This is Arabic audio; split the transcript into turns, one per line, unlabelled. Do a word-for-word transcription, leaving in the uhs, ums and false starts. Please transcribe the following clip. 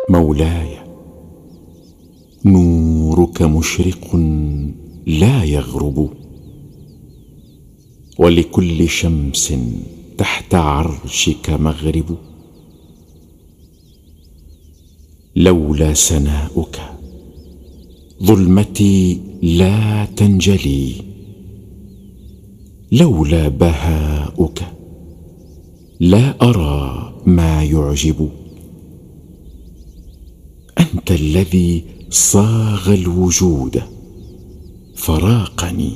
مولاي، نورك مشرق لا يغرب، ولكل شمس تحت عرشك مغرب. لولا سناؤك ظلمتي لا تنجلي، لولا بهاؤك لا أرى ما يعجب. أنت الذي صاغ الوجود فراقني،